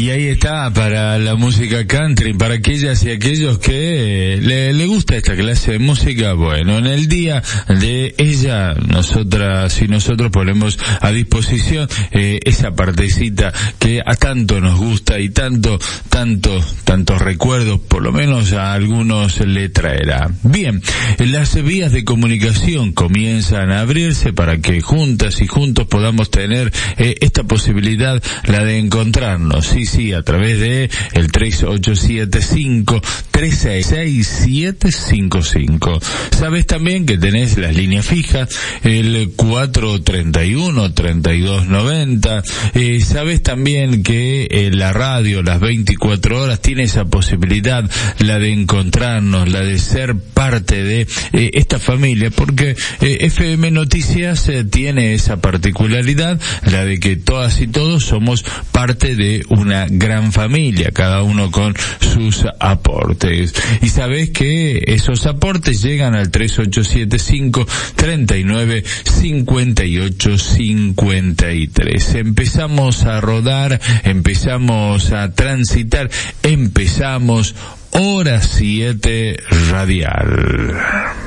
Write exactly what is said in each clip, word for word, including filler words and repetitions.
Y ahí está, para la música country, para aquellas y aquellos que le, le gusta esta clase de música. Bueno, en el día de ella, nosotras y nosotros ponemos a disposición eh, esa partecita que a tanto nos gusta y tanto, tanto, tantos recuerdos, por lo menos a algunos le traerá. Bien, las vías de comunicación comienzan a abrirse para que juntas y juntos podamos tener eh, esta posibilidad, la de encontrarnos, sí, sí, a través de el tres ocho siete cinco, tres seis seis, siete cinco cinco. Sabes también que tenés las líneas fijas, el cuatro treinta y uno, treinta y dos noventa. Eh, sabes también que eh, la radio, las veinticuatro horas, tiene esa posibilidad, la de encontrarnos, la de ser parte de eh, esta familia, porque eh, F M Noticias eh, tiene esa particularidad, la de que todas y todos somos parte de una gran familia, cada uno con sus aportes. Y sabes que esos aportes llegan al tres ocho siete cinco, treinta y nueve, cincuenta y ocho, cincuenta y tres. Empezamos a rodar, empezamos a transitar, empezamos Hora siete Radial.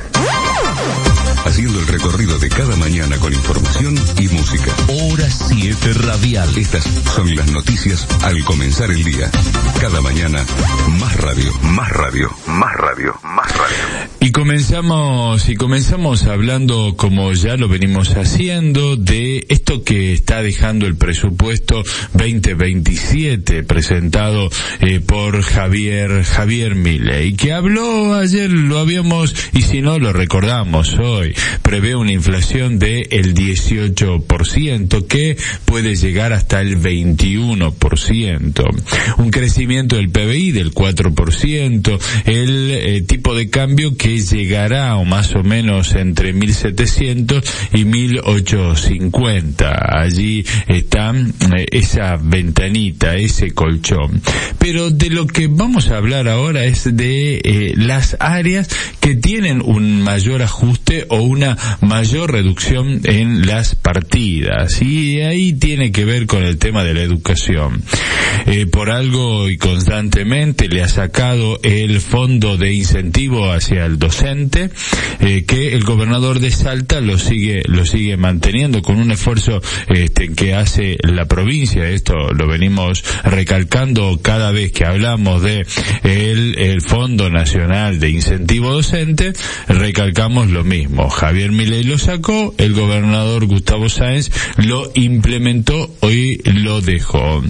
Haciendo el recorrido de cada mañana con información y música. Hora siete Radial. Estas son las noticias al comenzar el día. Cada mañana, más radio, más radio, más radio, más radio. Y comenzamos, y comenzamos hablando, como ya lo venimos haciendo, de esto que está dejando el presupuesto veinte veintisiete, presentado eh, por Javier, Javier Milei, que habló ayer, lo habíamos, y si no lo recordamos hoy. Prevé una inflación de el dieciocho por ciento, que puede llegar hasta el veintiuno por ciento. Un crecimiento del P B I del cuatro por ciento, el eh, tipo de cambio que llegará o más o menos entre mil setecientos y mil ochocientos cincuenta. Allí está eh, esa ventanita, ese colchón. Pero de lo que vamos a hablar ahora es de eh, las áreas que tienen un mayor ajuste o una mayor reducción en las partidas, y ahí tiene que ver con el tema de la educación. Eh, por algo y constantemente le ha sacado el fondo de incentivo hacia el docente, eh, que el gobernador de Salta lo sigue lo sigue manteniendo con un esfuerzo este, que hace la provincia. Esto lo venimos recalcando cada vez que hablamos de el, el Fondo Nacional de Incentivo Docente, recalcamos lo mismo. Javier Milei lo sacó, el gobernador Gustavo Sáenz lo implementó, hoy lo dejó.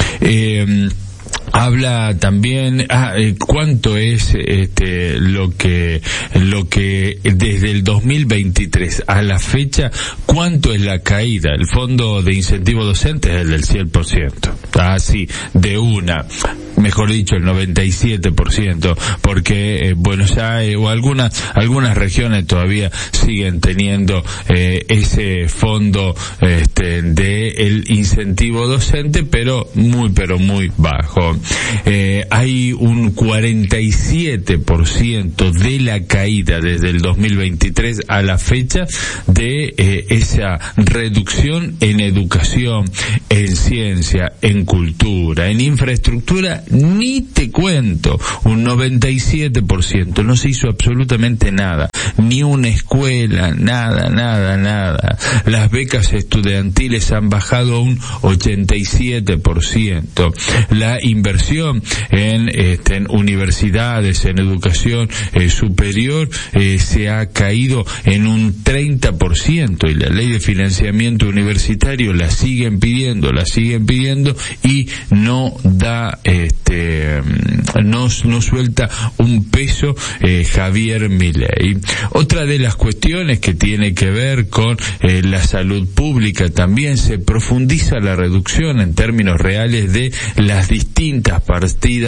Eh, Habla también, ah, eh, cuánto es este lo que lo que desde el dos mil veintitrés a la fecha, cuánto es la caída. El fondo de incentivo docente es el del cien por ciento, así de una, mejor dicho el noventa y siete por ciento, porque eh, Buenos Aires o algunas algunas regiones todavía siguen teniendo eh, ese fondo este de el incentivo docente, pero muy pero muy bajo. Eh, hay un cuarenta y siete por ciento de la caída desde el dos mil veintitrés a la fecha de eh, esa reducción en educación, en ciencia, en cultura, en infraestructura, ni te cuento, un noventa y siete por ciento, no se hizo absolutamente nada, ni una escuela, nada, nada, nada. Las becas estudiantiles han bajado a un ochenta y siete por ciento. La inversión en, este, en universidades, en educación eh, superior, eh, se ha caído en un treinta por ciento, y la ley de financiamiento universitario la siguen pidiendo, la siguen pidiendo y no da, este, no, no suelta un peso eh, Javier Milei. Otra de las cuestiones que tiene que ver con eh, la salud pública, también se profundiza la reducción en términos reales de las distintas partidas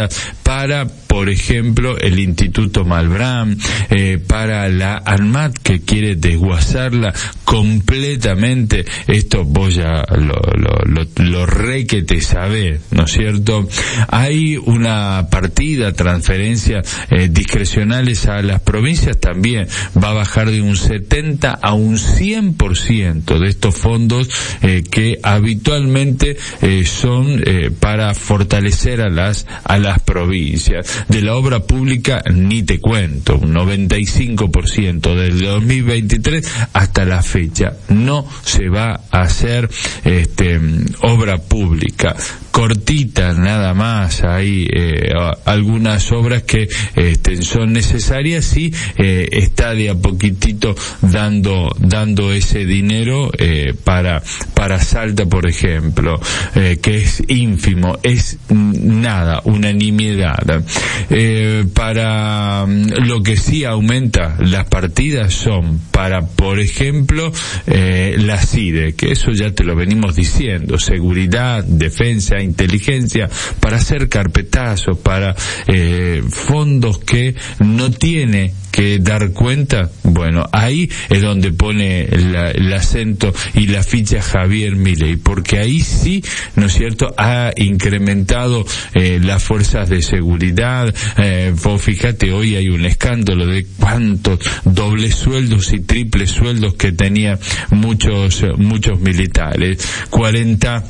para, por ejemplo, el Instituto Malbrán, eh, para la ANMAT, que quiere desguazarla completamente. Esto vos ya lo, lo, lo, lo re que te sabés, ¿no es cierto? Hay una partida, transferencia eh, discrecionales a las provincias, también va a bajar de un setenta a un cien por ciento de estos fondos eh, que habitualmente eh, son eh, para fortalecer a las a las provincias. De la obra pública ni te cuento, un noventa y cinco por ciento del dos mil veintitrés hasta la fecha no se va a hacer este obra pública. Cortita nada más, hay eh, algunas obras que este, son necesarias y eh, está de a poquitito dando dando ese dinero eh, para para Salta, por ejemplo, eh, que es ínfimo, es nada, una nimiedad. Eh, para lo que sí aumenta las partidas son para, por ejemplo, eh, la CIDE, que eso ya te lo venimos diciendo, seguridad, defensa, inteligencia, para hacer carpetazos, para eh, fondos que no tiene que dar cuenta. Bueno, ahí es donde pone la, el acento y la ficha Javier Milei, porque ahí sí, ¿no es cierto?, ha incrementado eh, las fuerzas de seguridad. Eh, vos fíjate, hoy hay un escándalo de cuántos dobles sueldos y triples sueldos que tenían muchos muchos militares. cuarenta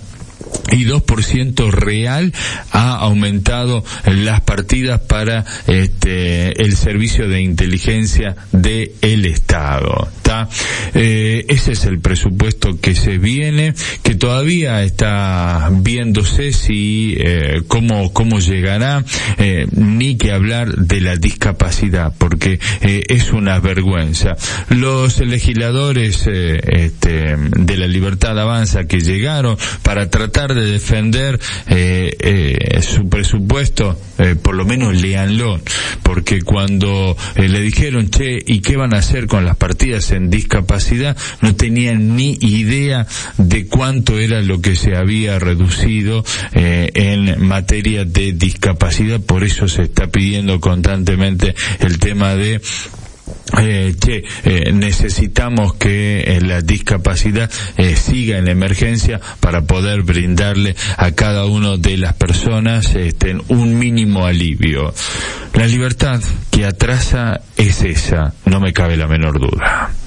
y dos por ciento real ha aumentado las partidas para este el servicio de inteligencia del Estado. ¿Está? Eh, ese es el presupuesto que se viene, que todavía está viéndose si eh, cómo cómo llegará, eh, ni que hablar de la discapacidad, porque eh, es una vergüenza. Los legisladores eh, este, de la Libertad Avanza que llegaron para tratar de defender eh, eh, su presupuesto, eh, por lo menos léanlo, porque cuando eh, le dijeron, che, ¿y qué van a hacer con las partidas en discapacidad?, no tenían ni idea de cuánto era lo que se había reducido eh, en materia de discapacidad. Por eso se está pidiendo constantemente el tema de Eh, che, eh, necesitamos que eh, la discapacidad eh, siga en la emergencia para poder brindarle a cada una de las personas este, un mínimo alivio. La libertad que atrasa es esa, no me cabe la menor duda.